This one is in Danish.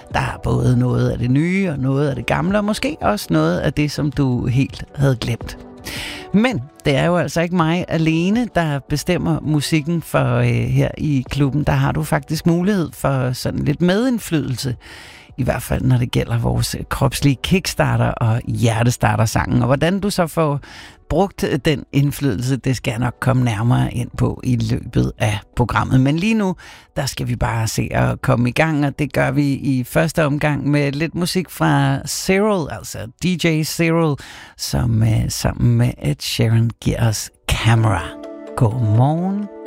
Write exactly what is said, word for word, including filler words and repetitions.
Der er både noget af det nye og noget af det gamle, og måske også noget af det, som du helt havde glemt. Men det er jo altså ikke mig alene, der bestemmer musikken for øh, her i klubben. Der har du faktisk mulighed for sådan lidt medindflydelse. I hvert fald, når det gælder vores kropslige kickstarter og hjertestarter-sangen. Og hvordan du så får brugt den indflydelse, det skal jeg nok komme nærmere ind på i løbet af programmet. Men lige nu, der skal vi bare se at komme i gang, og det gør vi i første omgang med lidt musik fra Cyril, altså D J Cyril, som uh, sammen med Ed Sheeran giver os Camera. God morgen.